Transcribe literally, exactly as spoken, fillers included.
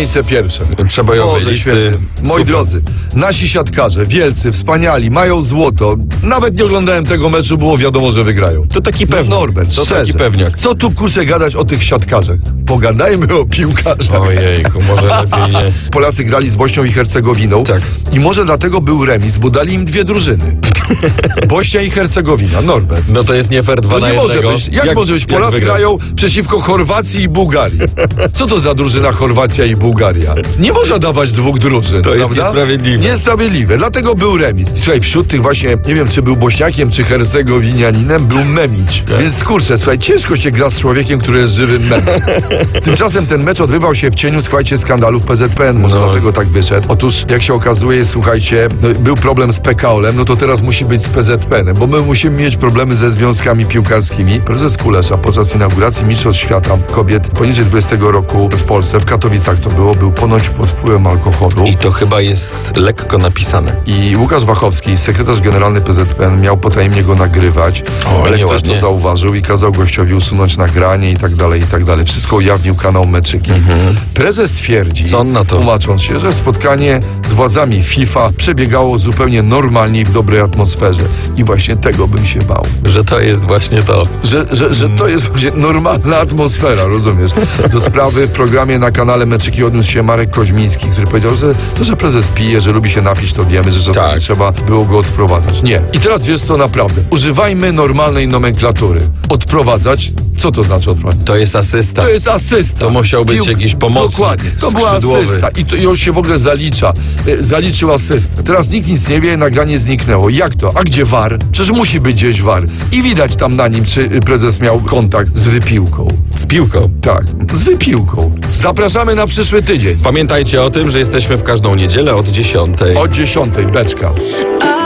Miejsce pierwsze. Przebojowe Boże listy. święty. Moi Super. drodzy, nasi siatkarze, wielcy, wspaniali, mają złoto. Nawet nie oglądałem tego meczu, było wiadomo, że wygrają. To taki No, pewniak. Norbert, To szczerze. taki pewniak. Co tu kuszę gadać o tych siatkarzach? Pogadajmy o piłkarzach. Ojejku, może lepiej nie. Polacy grali z Bośnią i Hercegowiną. Tak. I może dlatego był remis, bo dali im dwie drużyny. Bośnia i Hercegowina, Norbert. No to jest nie fair dwa To na nie może jednego. być. Jak, może być? Polacy wygrasz? grają przeciwko Chorwacji i Bułgarii. Co to za drużyna Chorwacja i Bułgaria? Nie można dawać dwóch drużyn. To jest prawda? niesprawiedliwe. Niesprawiedliwe. Dlatego był remis. Słuchaj, wśród tych właśnie, nie wiem, czy był Bośniakiem, czy Hercegowinianinem, był Memić. Więc kurczę, słuchaj, ciężko się gra z człowiekiem, który jest żywym memem. Tymczasem ten mecz odbywał się w cieniu, słuchajcie, skandalów P Z P N. Może No. dlatego tak wyszedł. Otóż, jak się okazuje, słuchajcie, no, był problem z P K O L-em, no to teraz musi być z P Z P N-em, bo my musimy mieć problemy ze związkami piłkarskimi. Prezes Kulesza podczas inauguracji Mistrzostw Świata kobiet poniżej dwudziestego roku w Polsce, w Katowicach to było, był ponoć pod wpływem alkoholu. I to chyba jest lekko napisane. I Łukasz Wachowski, sekretarz generalny P Z P N, miał potajemnie go nagrywać, O, ale ktoś nieładnie. to zauważył i kazał gościowi usunąć nagranie i tak dalej, i tak dalej. Wszystko ujawnił kanał Meczyki. Prezes twierdzi, Co on na to? tłumacząc się, że spotkanie z władzami FIFA przebiegało zupełnie normalnie i w dobrej atmosferze. I właśnie tego bym się bał. Że to jest właśnie to. Że, że, że to jest właśnie normalna atmosfera, rozumiesz? Do sprawy w programie na kanale Meczyki odniósł się Marek Koźmiński, który powiedział, że to, że prezes pije, że lubi się napić, to wiemy, że czasami Tak. trzeba było go odprowadzać. Nie. I teraz wiesz co, naprawdę. Używajmy normalnej nomenklatury. Odprowadzać. Co to znaczy odprowadzać? To jest asysta. To jest asysta. To musiał być Piłk- jakiś pomocnik, Dokładnie. To była skrzydłowy. asysta. I to i on się w ogóle zalicza. Y, Zaliczył asystę. Teraz nikt nic nie wie, nagranie zniknęło. Jak to? A gdzie V A R? Przecież musi być gdzieś V A R. I widać tam na nim, czy y, prezes miał kontakt z wypiłką. Z piłką. Tak, z wypiłką. Zapraszamy na przyszły tydzień. Pamiętajcie o tym, że jesteśmy w każdą niedzielę od dziesiątej. Od dziesiątej, beczka.